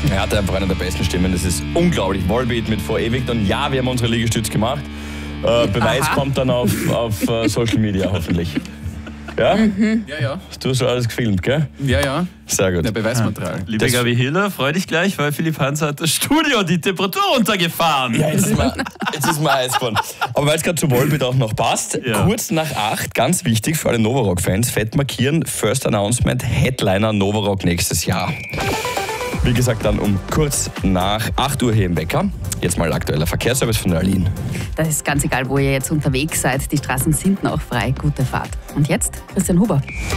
Er hatte einfach eine der besten Stimmen. Das ist unglaublich. Volbeat mit Verewigt. Und ja, wir haben unsere Liegestütze gemacht. Beweis kommt dann auf Social Media hoffentlich. Ja? Ja. Du hast schon alles gefilmt, gell? Ja. Sehr gut. Der Beweismaterial. Liebe Gabi Hiller, freu dich gleich, weil Philipp Hanser hat das Studio die Temperatur runtergefahren. Ja, jetzt ist mir heiß geworden. Aber weil es gerade zu Volbeat auch noch passt, kurz nach 8, ganz wichtig für alle Novarock-Fans, fett markieren, First Announcement, Headliner Novarock nächstes Jahr. Wie gesagt, dann um kurz nach 8 Uhr hier im Wecker. Jetzt mal aktueller Verkehrsservice von der Aline. Das ist ganz egal, wo ihr jetzt unterwegs seid. Die Straßen sind noch frei. Gute Fahrt. Und jetzt Christian Huber.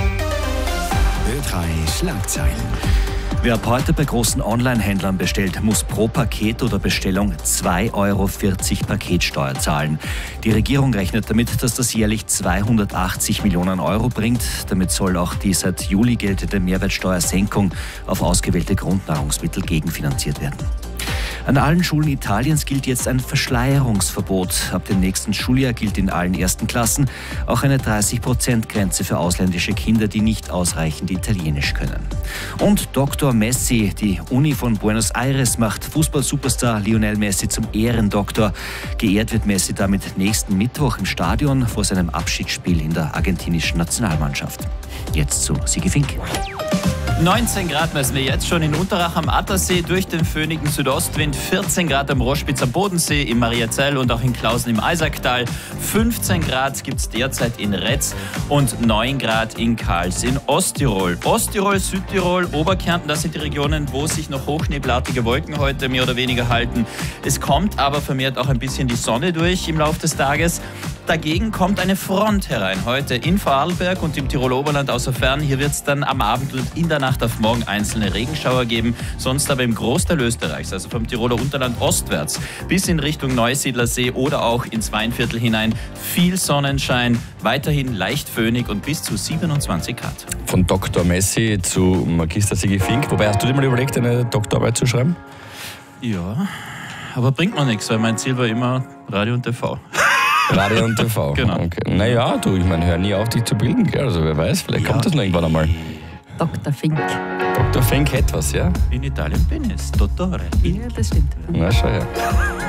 Ö3 Schlagzeilen. Wer ab heute bei großen Online-Händlern bestellt, muss pro Paket oder Bestellung 2,40 € Paketsteuer zahlen. Die Regierung rechnet damit, dass das jährlich 280 Millionen Euro bringt. Damit soll auch die seit Juli geltende Mehrwertsteuersenkung auf ausgewählte Grundnahrungsmittel gegenfinanziert werden. An allen Schulen Italiens gilt jetzt ein Verschleierungsverbot. Ab dem nächsten Schuljahr gilt in allen ersten Klassen auch eine 30%-Grenze für ausländische Kinder, die nicht ausreichend Italienisch können. Und Dr. Messi, die Uni von Buenos Aires, macht Fußball-Superstar Lionel Messi zum Ehrendoktor. Geehrt wird Messi damit nächsten Mittwoch im Stadion vor seinem Abschiedsspiel in der argentinischen Nationalmannschaft. Jetzt zu Sigi Fink. 19 Grad messen wir jetzt schon in Unterach am Attersee durch den föhnigen Südostwind, 14 Grad am Rohrspitz am Bodensee, im Mariazell und auch in Klausen im Eisacktal, 15 Grad gibt es derzeit in Retz und 9 Grad in Kals in Osttirol. Osttirol, Südtirol, Oberkärnten, das sind die Regionen, wo sich noch hochschneeblattige Wolken heute mehr oder weniger halten. Es kommt aber vermehrt auch ein bisschen die Sonne durch im Laufe des Tages. Dagegen kommt eine Front herein, heute in Vorarlberg und im Tiroler Oberland außer Fern. Hier wird es dann am Abend und in der Nacht auf morgen einzelne Regenschauer geben. Sonst aber im Großteil Österreichs, also vom Tiroler Unterland ostwärts bis in Richtung Neusiedlersee oder auch ins Weinviertel hinein, viel Sonnenschein, weiterhin leicht föhnig und bis zu 27 Grad. Von Dr. Messi zu Magister Sigi Fink. Wobei, hast du dir mal überlegt, eine Doktorarbeit zu schreiben? Ja, aber bringt mir nichts, weil mein Ziel war immer Radio und TV. Radio und TV. Genau. Okay. Naja, du, ich meine, hör nie auf, dich zu bilden, gell? Also wer weiß, vielleicht kommt das noch irgendwann einmal. Dr. Fink. Dr. Fink hat was, ja? In Italien bin ich Dottore. Ja, das stimmt. Na, schau her.